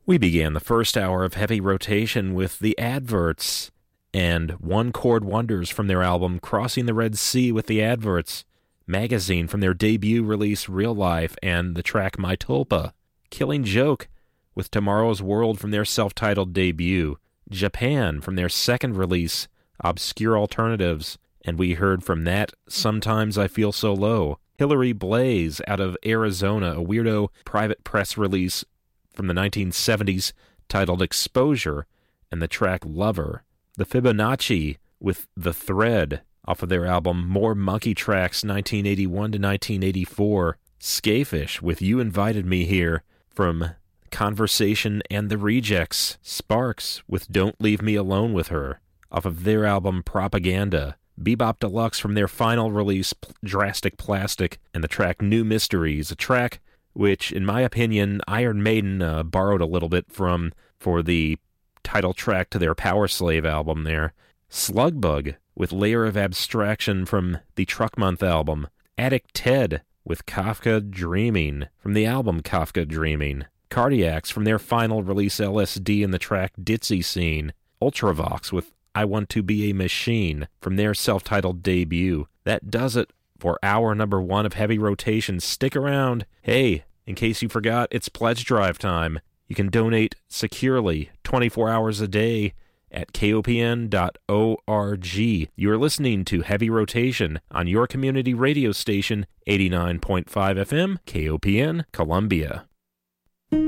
We began the first hour of Heavy Rotation with The Adverts and One Chord Wonders from their album Crossing the Red Sea with the Adverts, Magazine from their debut release Real Life and the track My Tulpa, Killing Joke with Tomorrow's World from their self-titled debut, Japan from their second release Obscure Alternatives, and we heard from that Sometimes I Feel So Low, Hillary Blaze out of Arizona, a weirdo private press release from the 1970s titled Exposure, and the track Lover. The Fibonacci with The Thread off of their album More Monkey Tracks 1981 to 1984. Skafish with You Invited Me Here from Conversation and the Rejects. Sparks with Don't Leave Me Alone with Her off of their album Propaganda. Bebop Deluxe from their final release Drastic Plastic and the track New Mysteries, a track which, in my opinion, Iron Maiden borrowed a little bit from for the title track to their Power Slave album there. Slugbug with Layer of Abstraction from the Truck Month album. Addict Ted with Kafka Dreaming from the album Kafka Dreaming. Cardiacs from their final release LSD and the track Ditzy Scene. Ultravox with I Want to Be a Machine from their self-titled debut. That does it for hour number 1 of Heavy Rotation. Stick around. Hey, in case you forgot, it's pledge drive time. You can donate securely 24 hours a day at kopn.org. You are listening to Heavy Rotation on your community radio station, 89.5 FM, KOPN, Columbia.